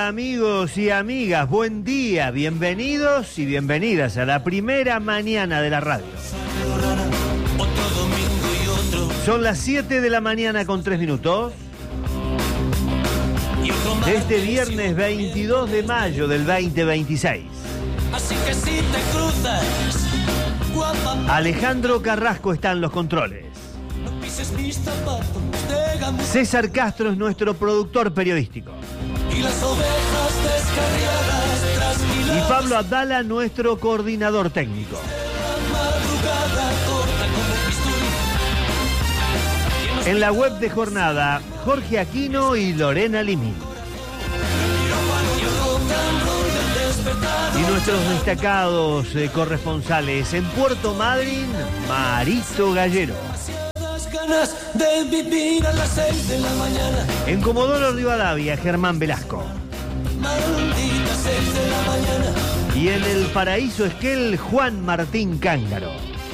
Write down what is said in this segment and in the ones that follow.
Hola amigos y amigas, buen día, bienvenidos y bienvenidas a la primera mañana de la radio. Son las 7 de la mañana con 3 minutos. De este viernes 22 de mayo del 2026. Así que si te cruzas, Alejandro Carrasco está en los controles. no pises mis zapatos de gambú. César Castro es nuestro productor periodístico. Y las ovejas descarriadas trasquiladas. Y Pablo Abdala, nuestro coordinador técnico. La madrugada corta como pistola. En la web de Jornada, Jorge Aquino y Lorena Limín. Y nuestros destacados corresponsales en Puerto Madryn, Marito Gallero. Las ganas de vivir a las 6 de la mañana. En Comodoro Rivadavia, Germán Velasco. Maldita 6 de la mañana. Y en el Paraíso Esquel, Juan Martín Cángaro.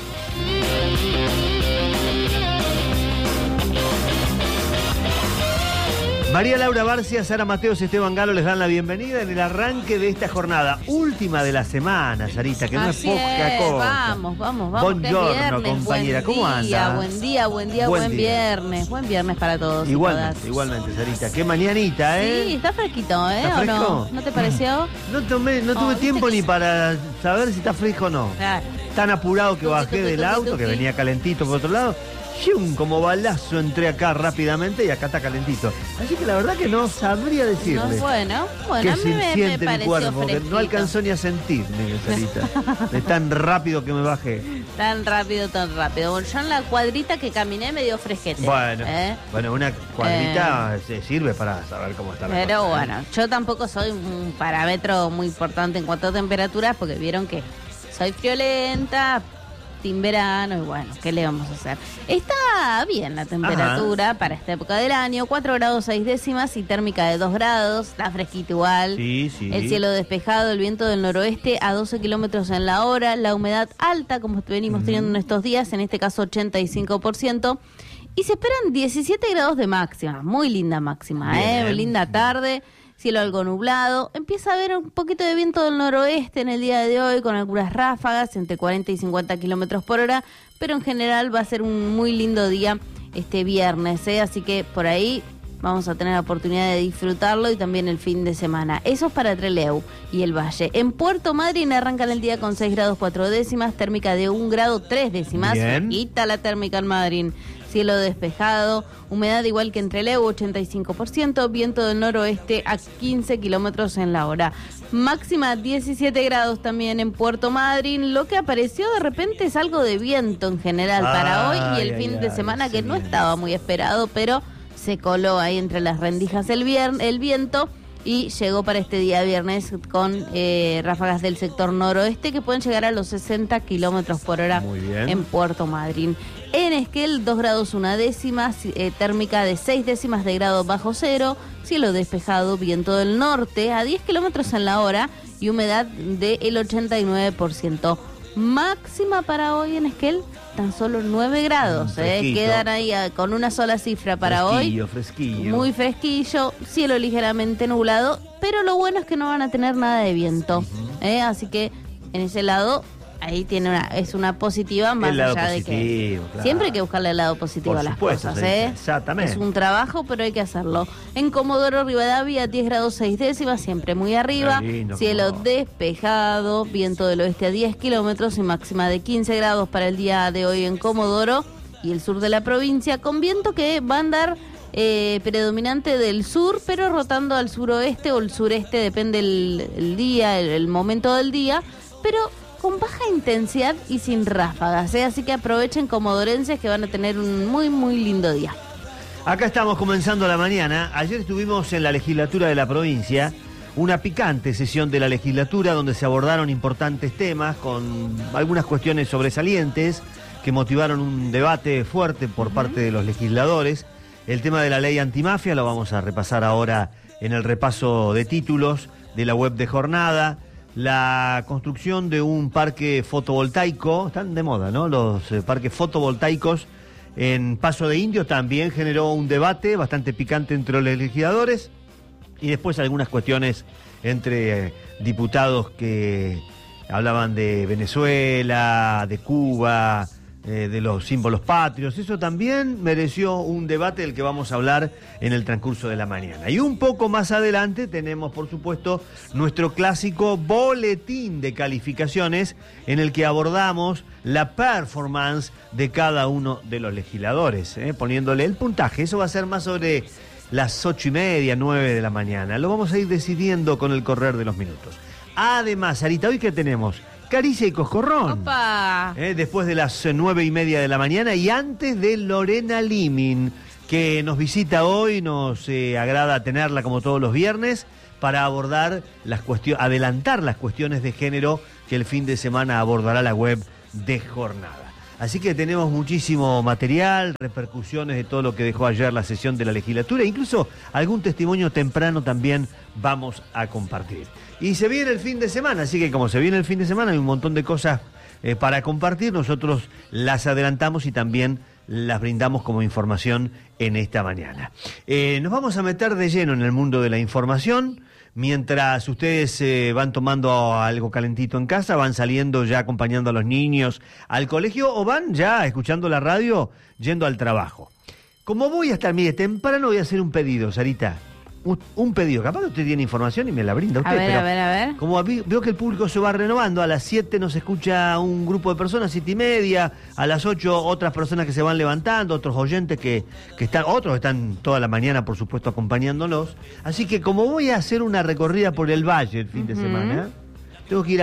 María Laura Barcia, Sara Mateos, Esteban Galo les dan la bienvenida en el arranque de esta jornada última de la semana, Sarita, que no es poca cosa. Vamos. Buongiorno, compañera, ¿cómo anda? Buen día, buen viernes. Buen viernes para todos. Igualmente, Sarita. Qué mañanita, ¿eh? Sí, está fresquito, ¿eh? ¿Está fresco? ¿O no? ¿No te pareció? No tuve tiempo ni para saber si está fresco o no. Claro. Tan apurado que bajé del auto, que venía calentito por otro lado. Como balazo entré acá rápidamente y acá está calentito. Así que la verdad que no sabría decirle. No, bueno, que a mí se me siente mi pareció cuerpo, que fresquito. no alcanzó ni a sentir, Sarita. De tan rápido que me bajé. Tan rápido. Bueno, yo en la cuadrita que caminé me dio fresquete. Bueno, una cuadrita se sirve para saber cómo está la Pero cosa, bueno, yo tampoco soy un parámetro muy importante en cuanto a temperaturas, porque vieron que soy friolenta, team verano, y bueno, ¿qué le vamos a hacer? Está bien la temperatura para esta época del año, 4 grados 6 décimas y térmica de 2 grados, está fresquito igual. Sí. El cielo despejado, el viento del noroeste a 12 kilómetros en la hora, la humedad alta, como venimos teniendo en estos días, en este caso 85%, y se esperan 17 grados de máxima, muy linda máxima, Bien. Linda tarde. Cielo algo nublado, empieza a haber un poquito de viento del noroeste en el día de hoy con algunas ráfagas entre 40 y 50 kilómetros por hora, pero en general va a ser un muy lindo día este viernes, así que por ahí vamos a tener la oportunidad de disfrutarlo y también el fin de semana. Eso es para Trelew y el Valle. En Puerto Madryn arrancan el día con 6 grados 4 décimas, térmica de 1 grado 3 décimas, quita la térmica en Madryn. Cielo despejado, humedad igual que en Trelew, 85%, viento del noroeste a 15 kilómetros en la hora. Máxima 17 grados también en Puerto Madryn. Lo que apareció de repente es algo de viento en general para hoy y el fin de semana que no estaba muy esperado, pero se coló ahí entre las rendijas el viento. Y llegó para este día viernes con ráfagas del sector noroeste que pueden llegar a los 60 kilómetros por hora en Puerto Madryn. En Esquel, 2 grados 1 décimas, térmica de 6 décimas de grado bajo cero, cielo despejado, viento del norte a 10 kilómetros en la hora y humedad del 89%. Máxima para hoy en Esquel, tan solo 9 grados. Quedan ahí con una sola cifra para fresquillo. Muy fresquillo, cielo ligeramente nublado, pero lo bueno es que no van a tener nada de viento. Así que en ese lado, ahí es una positiva, más allá de que siempre hay que buscarle el lado positivo a las cosas. Exactamente. Es un trabajo, pero hay que hacerlo. En Comodoro Rivadavia, 10 grados 6 décimas, siempre muy arriba. Lindo, cielo despejado, viento del oeste a 10 kilómetros y máxima de 15 grados para el día de hoy en Comodoro y el sur de la provincia, con viento que va a andar predominante del sur, pero rotando al suroeste o el sureste, depende el día, el momento del día, pero con baja intensidad y sin ráfagas, así que aprovechen comodorenses que van a tener un muy muy lindo día. Acá estamos comenzando la mañana. Ayer estuvimos en la legislatura de la provincia, una picante sesión de la legislatura donde se abordaron importantes temas con algunas cuestiones sobresalientes que motivaron un debate fuerte por parte de los legisladores. El tema de la ley antimafia lo vamos a repasar ahora en el repaso de títulos de la web de Jornada. La construcción de un parque fotovoltaico, están de moda, ¿no? Los parques fotovoltaicos en Paso de Indio también generó un debate bastante picante entre los legisladores. Y después algunas cuestiones entre diputados que hablaban de Venezuela, de Cuba, de los símbolos patrios. Eso también mereció un debate del que vamos a hablar en el transcurso de la mañana. Y un poco más adelante tenemos, por supuesto, nuestro clásico boletín de calificaciones en el que abordamos la performance de cada uno de los legisladores, poniéndole el puntaje. Eso va a ser más sobre las 8:30, 9 de la mañana. Lo vamos a ir decidiendo con el correr de los minutos. Además, Sarita, ¿hoy qué tenemos? Caricia y Coscorrón. ¡Opa! Después de las 9:30 de la mañana y antes de Lorena Limin, que nos visita hoy, nos agrada tenerla como todos los viernes para abordar adelantar las cuestiones de género que el fin de semana abordará la web de Jornada. Así que tenemos muchísimo material, repercusiones de todo lo que dejó ayer la sesión de la legislatura, incluso algún testimonio temprano también vamos a compartir. Y se viene el fin de semana, así que como se viene el fin de semana hay un montón de cosas para compartir, nosotros las adelantamos y también las brindamos como información en esta mañana. Nos vamos a meter de lleno en el mundo de la información. Mientras ustedes van tomando algo calentito en casa, van saliendo ya acompañando a los niños al colegio o van ya escuchando la radio yendo al trabajo. Como voy a estar, mire, temprano voy a hacer un pedido, Sarita. Un pedido, capaz que usted tiene información y me la brinda usted. A ver. Como veo que el público se va renovando, a las 7 nos escucha un grupo de personas, 7:30, a las 8 otras personas que se van levantando, otros oyentes que están, otros están toda la mañana, por supuesto, acompañándonos. Así que como voy a hacer una recorrida por el valle el fin de semana, tengo que ir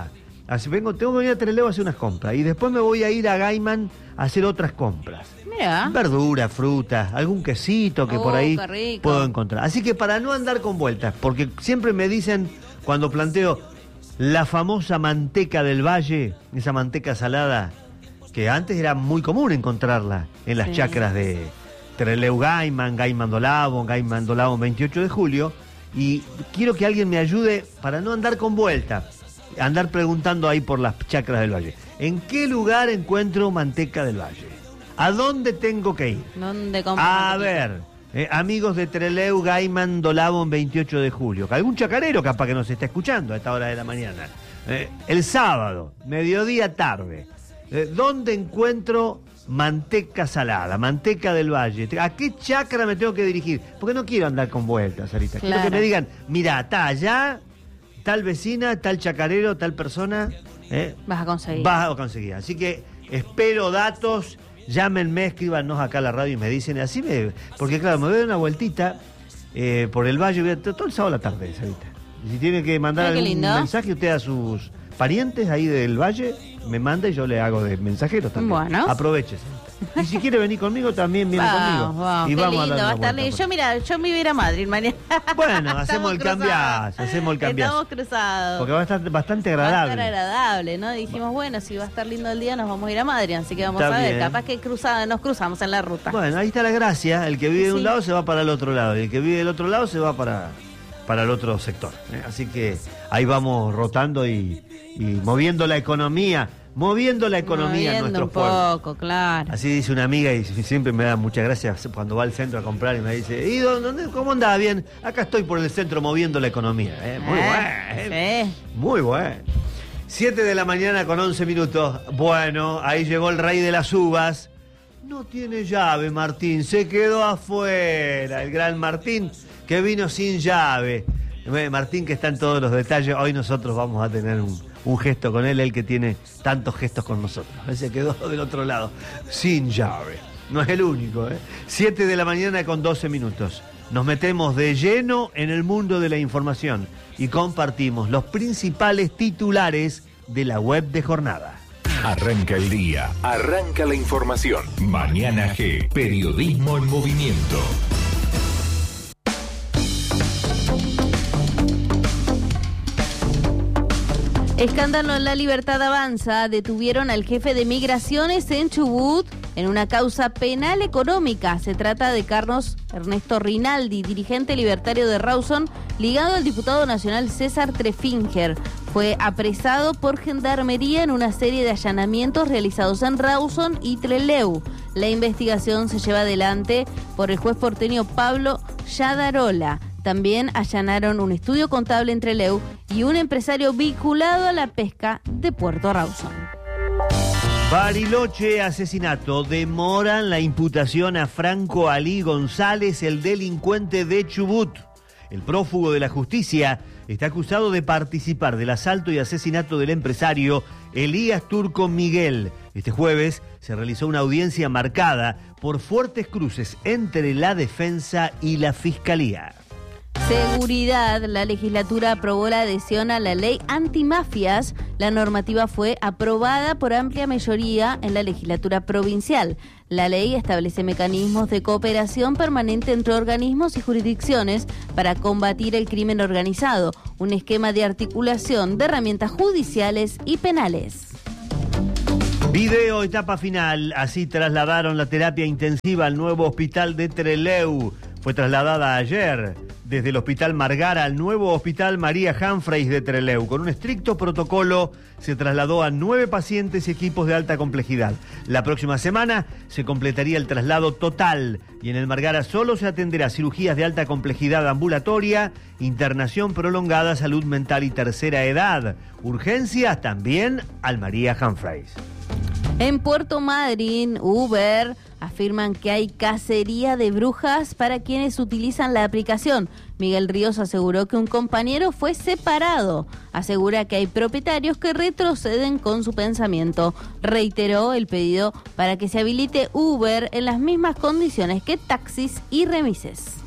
tengo que venir a Trelew a hacer unas compras y después me voy a ir a Gaiman a hacer otras compras. Mira. Verduras, frutas, algún quesito que por ahí puedo encontrar. Así que para no andar con vueltas, porque siempre me dicen cuando planteo la famosa manteca del valle, esa manteca salada, que antes era muy común encontrarla en las chacras de Trelew Gaiman, Gaiman Dolabo 28 de julio, y quiero que alguien me ayude para no andar con vueltas, andar preguntando ahí por las chacras del valle. ¿En qué lugar encuentro manteca del valle? ¿A dónde tengo que ir? ¿Dónde a ver, amigos de Trelew, Gaiman, Dolabo, 28 de julio. Algún chacarero capaz que nos está escuchando a esta hora de la mañana. El sábado, mediodía, tarde. ¿Dónde encuentro manteca salada, manteca del valle? ¿A qué chacra me tengo que dirigir? Porque no quiero andar con vueltas, Sarita. Claro. Quiero que me digan, mira, está allá, tal vecina, tal chacarero, tal persona. Vas a conseguir. Así que espero datos. Llámenme, escríbanos acá a la radio y me dicen, porque claro, me doy una vueltita por el valle, todo el sábado a la tarde, Sarita. Y si tiene que mandar algún mensaje usted a sus parientes ahí del valle, me manda y yo le hago de mensajero también. Bueno. Aproveche, Sarita. Y si quiere venir conmigo, también viene conmigo. Wow, y vamos lindo, a dar va a estar. Yo me voy a ir a Madrid mañana. Bueno, hacemos el cambiazo. Estamos cruzados. Porque va a estar bastante agradable. Va a estar agradable, ¿no? Dijimos, bueno, si va a estar lindo el día, nos vamos a ir a Madrid. Así que vamos está a ver, bien. capaz que nos cruzamos en la ruta. Bueno, ahí está la gracia. El que vive de un lado se va para el otro lado. Y el que vive del otro lado se va para el otro sector. Así que ahí vamos rotando y moviendo la economía. Moviendo en nuestro pueblo. Un poco, claro. Así dice una amiga y siempre me da muchas gracias cuando va al centro a comprar y me dice, ¿y cómo andaba? Bien, acá estoy por el centro moviendo la economía. Muy bueno. Muy bueno. 7 de la mañana con 11 minutos. Bueno, ahí llegó el rey de las uvas. No tiene llave, Martín. Se quedó afuera. El gran Martín que vino sin llave. Martín que está en todos los detalles. Hoy nosotros vamos a tener un gesto con él que tiene tantos gestos con nosotros. Él se quedó del otro lado, sin llave. No es el único, 7 de la mañana con 12 minutos. Nos metemos de lleno en el mundo de la información y compartimos los principales titulares de la web de Jornada. Arranca el día, arranca la información. Mañana G, periodismo en movimiento. Escándalo en La Libertad Avanza. Detuvieron al jefe de migraciones en Chubut en una causa penal económica. Se trata de Carlos Ernesto Rinaldi, dirigente libertario de Rawson, ligado al diputado nacional César Trefinger. Fue apresado por Gendarmería en una serie de allanamientos realizados en Rawson y Trelew. La investigación se lleva adelante por el juez porteño Pablo Yadarola. También allanaron un estudio contable en Trelew y un empresario vinculado a la pesca de Puerto Rawson. Bariloche asesinato. Demoran la imputación a Franco Ali González, el delincuente de Chubut. El prófugo de la justicia está acusado de participar del asalto y asesinato del empresario Elías Turco Miguel. Este jueves se realizó una audiencia marcada por fuertes cruces entre la defensa y la fiscalía. Seguridad. La legislatura aprobó la adhesión a la ley antimafias. La normativa fue aprobada por amplia mayoría en la legislatura provincial. La ley establece mecanismos de cooperación permanente entre organismos y jurisdicciones para combatir el crimen organizado, un esquema de articulación de herramientas judiciales y penales. Video etapa final. Así trasladaron la terapia intensiva al nuevo hospital de Trelew. Fue trasladada ayer desde el Hospital Margara al nuevo Hospital María Humphreys de Trelew. Con un estricto protocolo se trasladó a 9 pacientes y equipos de alta complejidad. La próxima semana se completaría el traslado total y en el Margara solo se atenderá cirugías de alta complejidad ambulatoria, internación prolongada, salud mental y tercera edad. Urgencias también al María Humphreys. En Puerto Madryn, Uber afirman que hay cacería de brujas para quienes utilizan la aplicación. Miguel Ríos aseguró que un compañero fue separado. Asegura que hay propietarios que retroceden con su pensamiento. Reiteró el pedido para que se habilite Uber en las mismas condiciones que taxis y remises.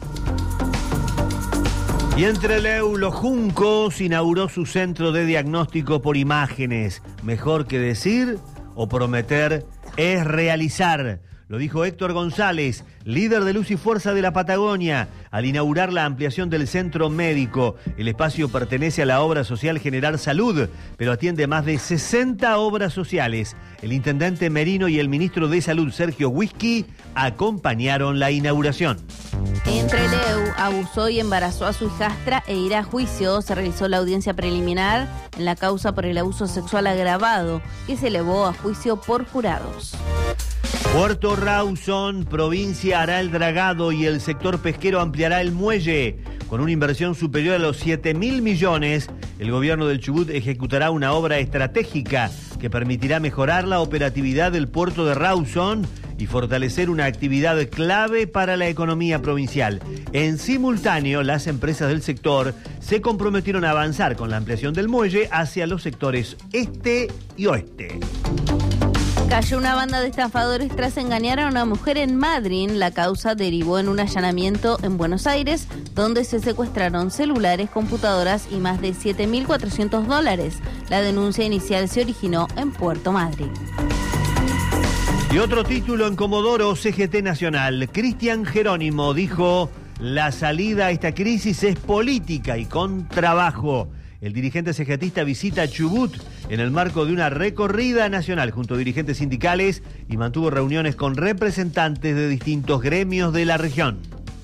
Y en Trelew, Los Juncos inauguró su centro de diagnóstico por imágenes. Mejor que decir o prometer es realizar. Lo dijo Héctor González, líder de Luz y Fuerza de la Patagonia, al inaugurar la ampliación del centro médico. El espacio pertenece a la obra social Generar Salud, pero atiende más de 60 obras sociales. El intendente Merino y el ministro de Salud, Sergio Whisky, acompañaron la inauguración. En Trelew abusó y embarazó a su hijastra e irá a juicio. Se realizó la audiencia preliminar en la causa por el abuso sexual agravado, que se elevó a juicio por jurados. Puerto Rawson, provincia, hará el dragado y el sector pesquero ampliará el muelle. Con una inversión superior a los 7.000 millones, el gobierno del Chubut ejecutará una obra estratégica que permitirá mejorar la operatividad del puerto de Rawson y fortalecer una actividad clave para la economía provincial. En simultáneo, las empresas del sector se comprometieron a avanzar con la ampliación del muelle hacia los sectores este y oeste. Cayó una banda de estafadores tras engañar a una mujer en Madryn. La causa derivó en un allanamiento en Buenos Aires, donde se secuestraron celulares, computadoras y más de $7.400. La denuncia inicial se originó en Puerto Madryn. Y otro título en Comodoro, CGT Nacional. Cristian Jerónimo dijo: la salida a esta crisis es política y con trabajo. El dirigente CGTista visita Chubut en el marco de una recorrida nacional junto a dirigentes sindicales y mantuvo reuniones con representantes de distintos gremios de la región.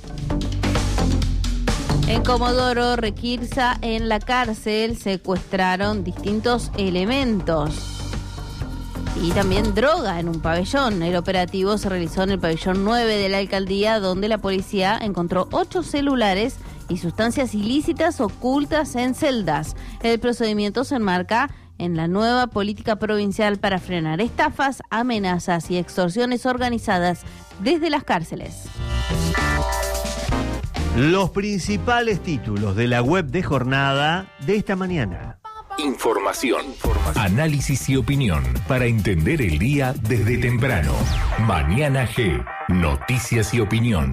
En Comodoro, Requirsa, en la cárcel secuestraron distintos elementos y también droga en un pabellón. El operativo se realizó en el pabellón 9 de la alcaldía, donde la policía encontró 8 celulares y sustancias ilícitas ocultas en celdas. El procedimiento se enmarca en la nueva política provincial para frenar estafas, amenazas y extorsiones organizadas desde las cárceles. Los principales títulos de la web de Jornada de esta mañana. Información, análisis y opinión para entender el día desde temprano. Mañana G, noticias y opinión.